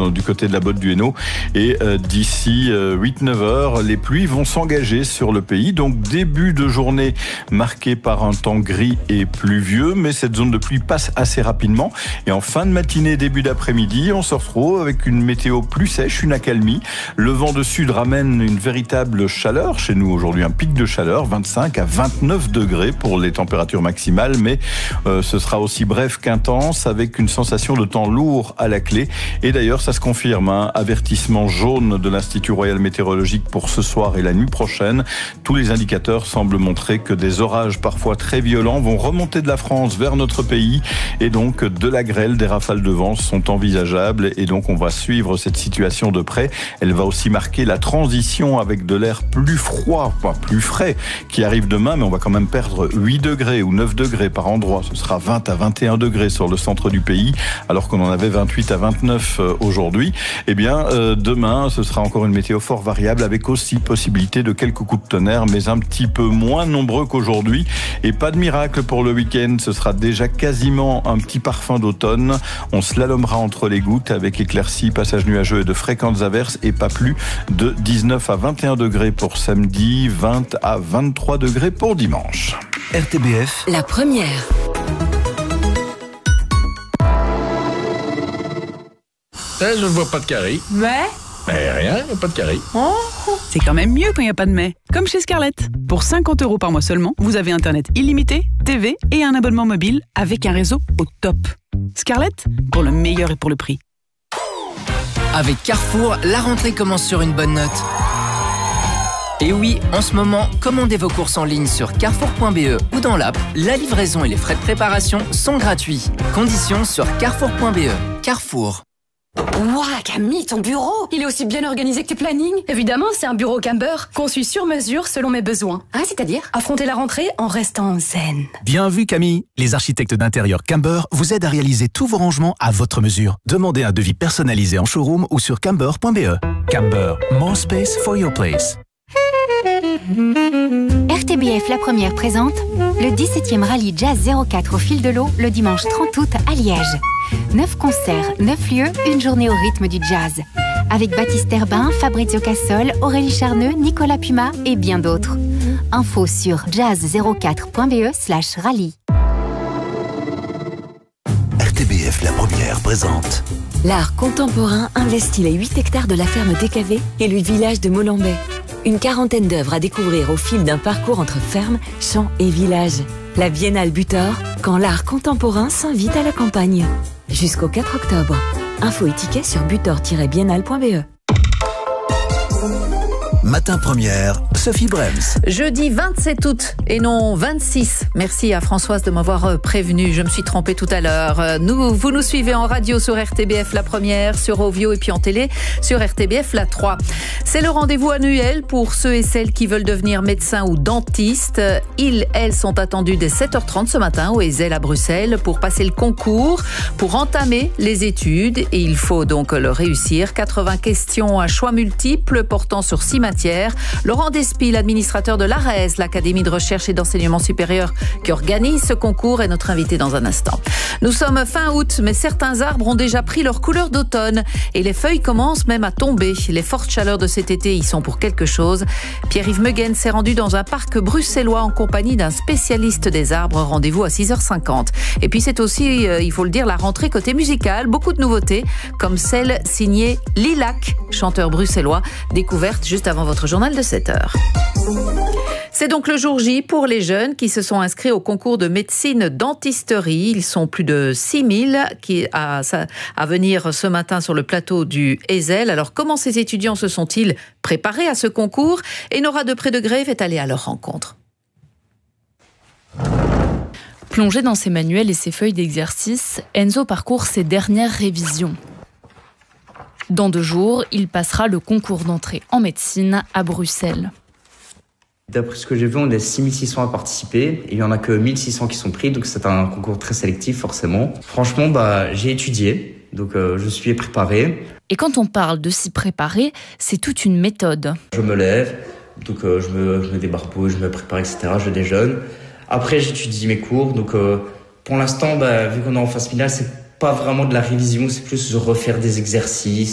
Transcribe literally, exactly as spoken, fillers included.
dans, du côté de la Botte du Hainaut. Et euh, d'ici euh, huit neuf heures, les pluies vont s'engager sur le pays. Donc début de journée marqué par un temps gris et pluvieux, mais cette zone de pluie passe assez rapidement. Et en fin de matinée, début d'après-midi, on se retrouve avec une météo plus sèche, une accalmie. Le vent de sud ramène une véritable chaleur. Chez nous aujourd'hui, un pic de chaleur, vingt-cinq à vingt-neuf degrés pour les températures maximales, mais euh, ce sera aussi bref qu'intense, avec une sensation de temps lourd à la clé. Et d'ailleurs, ça se confirme, hein, avertissement jaune de l'Institut Royal Météorologique pour ce soir et la nuit prochaine. Tous les indicateurs semblent montrer que des orages parfois très violents vont remonter de la France vers notre pays, et donc de la grêle, des rafales de vent sont envisageables, et donc on va suivre cette situation de près. Elle va aussi marquer la transition avec de l'air plus froid, pas plus frais, qui arrive demain, mais on va quand même perdre huit degrés ou neuf degrés par endroit. Ce sera vingt à vingt et un degrés sur le centre du pays, alors qu'on en avait vingt-huit à vingt-neuf aujourd'hui. Eh bien, euh, demain, ce sera encore une météo fort variable, avec aussi possibilité de quelques coups de tonnerre, mais un petit peu moins nombreux qu'aujourd'hui. Et pas de miracle pour le week-end, ce sera déjà quasiment un petit parfum d'automne. On slalomera entre les gouttes avec éclaircies, passages nuageux et de fréquentes averses, et pas plus de dix-neuf à vingt et un degrés pour samedi, vingt à vingt-trois degrés pour dimanche. R T B F, la première. Eh, je ne vois pas de carré. Mais Mais rien, il n'y a pas de carré. oh, C'est quand même mieux quand il n'y a pas de mais. Comme chez Scarlett. Pour cinquante euros par mois seulement, vous avez Internet illimité, T V et un abonnement mobile avec un réseau au top. Scarlett, pour le meilleur et pour le prix. Avec Carrefour, la rentrée commence sur une bonne note. Et oui, en ce moment, commandez vos courses en ligne sur carrefour point b e ou dans l'app. La livraison et les frais de préparation sont gratuits. Conditions sur carrefour point b e. Carrefour. Ouah, Camille, ton bureau, il est aussi bien organisé que tes plannings. Évidemment, c'est un bureau Camber, conçu sur mesure selon mes besoins. Ah, c'est-à-dire Affronter la rentrée en restant zen. bien vu Camille. Les architectes d'intérieur Camber vous aident à réaliser tous vos rangements à votre mesure. Demandez un devis personnalisé en showroom ou sur camber point b e. Camber, more space for your place. R T B F La Première présente le dix-septième rallye Jazz zéro quatre au fil de l'eau le dimanche trente août à Liège. neuf concerts, neuf lieux, une journée au rythme du jazz. Avec Baptiste Herbin, Fabrizio Cassol, Aurélie Charneux, Nicolas Puma et bien d'autres. Info sur jazz zéro quatre point b e slash rallye. R T B F La Première présente L'art contemporain investit les huit hectares de la ferme D K V et le village de Molenbeek. Une quarantaine d'œuvres à découvrir au fil d'un parcours entre ferme, champ et village. La Biennale Butor, quand l'art contemporain s'invite à la campagne. Jusqu'au quatre octobre. Info et tickets sur butor tiret biennale point b e. Matin Première, Sophie Brems. Jeudi vingt-sept août et non vingt-six. Merci à Françoise de m'avoir prévenu. Je me suis trompée tout à l'heure. Nous, vous nous suivez en radio sur R T B F La Première, sur Ovio et puis en télé sur R T B F La trois. C'est le rendez-vous annuel pour ceux et celles qui veulent devenir médecins ou dentistes. Ils, elles sont attendus dès sept heures trente ce matin au Ezel à Bruxelles pour passer le concours, pour entamer les études. Et il faut donc le réussir. quatre-vingts questions à choix multiples portant sur six matières. Laurent Despy, l'administrateur de l'A R E S, l'Académie de recherche et d'enseignement supérieur qui organise ce concours, est notre invité dans un instant. Nous sommes fin août, mais certains arbres ont déjà pris leur couleur d'automne et les feuilles commencent même à tomber. Les fortes chaleurs de cet été y sont pour quelque chose. Pierre-Yves Meguen s'est rendu dans un parc bruxellois en compagnie d'un spécialiste des arbres. Rendez-vous à six heures cinquante. Et puis c'est aussi, euh, il faut le dire, la rentrée côté musical. Beaucoup de nouveautés, comme celle signée Lilac, chanteur bruxellois, découverte juste avant votre journal de sept heures. C'est donc le jour J pour les jeunes qui se sont inscrits au concours de médecine dentisterie. Ils sont plus de six mille qui à, à venir ce matin sur le plateau du Ezel. Alors comment ces étudiants se sont-ils préparés à ce concours? Et Nora de Prédegrève est allée à leur rencontre. Plongé dans ses manuels et ses feuilles d'exercice, Enzo parcourt ses dernières révisions. Dans deux jours, il passera le concours d'entrée en médecine à Bruxelles. D'après ce que j'ai vu, on est six mille six cents à participer et il n'y en a que mille six cents qui sont pris, donc c'est un concours très sélectif forcément. Franchement, bah, j'ai étudié, donc euh, je suis préparé. Et quand on parle de s'y préparer, c'est toute une méthode. Je me lève, donc euh, je, me, je me débarbouille, je me prépare, et cetera. Je déjeune. Après, j'étudie mes cours, donc euh, pour l'instant, bah, vu qu'on est en phase finale, c'est pas vraiment de la révision, c'est plus de refaire des exercices.